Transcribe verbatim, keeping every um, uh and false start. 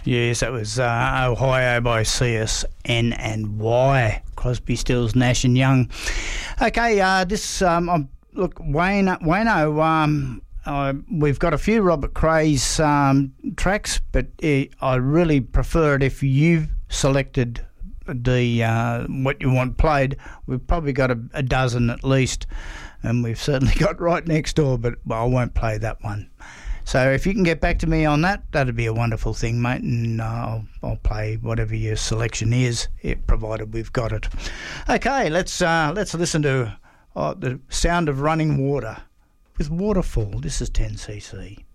Yes, that was uh, Ohio by C S N and Y, Crosby, Stills, Nash and Young. Okay, uh, this, um, I'm, look, Wayne, Wayno, um, uh, we've got a few Robert Cray's um, tracks, but uh, I really prefer it if you've selected the uh, what you want played. We've probably got a, a dozen at least, and we've certainly got Right Next Door, but well, I won't play that one. So if you can get back to me on that, that'd be a wonderful thing, mate, and uh, I'll, I'll play whatever your selection is, it, provided we've got it. Okay, let's uh, let's listen to uh, the sound of running water with Waterfall. This is ten C C.